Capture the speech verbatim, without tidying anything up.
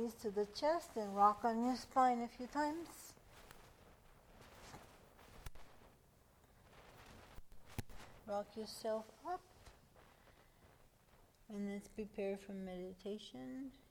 knees to the chest and rock on your spine a few times. Rock yourself up. And let's prepare for meditation.